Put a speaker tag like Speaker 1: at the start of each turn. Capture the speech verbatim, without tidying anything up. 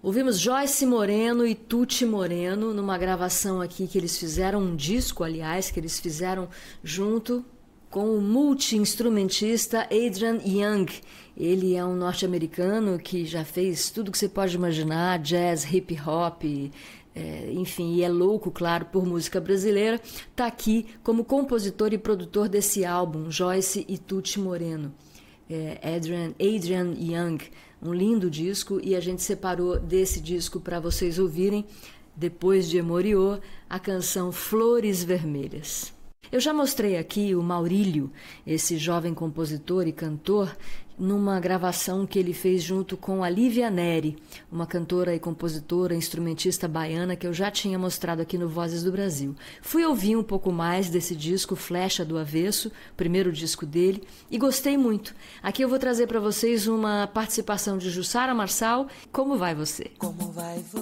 Speaker 1: Ouvimos Joyce Moreno e Tuti Moreno numa gravação aqui que eles fizeram, um disco, aliás, que eles fizeram junto com o multi-instrumentista Adrian Young. Ele é um norte-americano que já fez tudo que você pode imaginar, jazz, hip hop, é, enfim, e é louco, claro, por música brasileira. Está aqui como compositor e produtor desse álbum, Joyce e Tuti Moreno. É, Adrian, Adrian Young, um lindo disco, e a gente separou desse disco para vocês ouvirem, depois de Emoriô, a canção Flores Vermelhas. Eu já mostrei aqui o Maurílio, esse jovem compositor e cantor, numa gravação que ele fez junto com a Lívia Neri, uma cantora e compositora, instrumentista baiana que eu já tinha mostrado aqui no Vozes do Brasil. Fui ouvir um pouco mais desse disco, Flecha do Avesso, primeiro disco dele, e gostei muito. Aqui eu vou trazer para vocês uma participação de Jussara Marçal, Como Vai Você?
Speaker 2: Como vai você?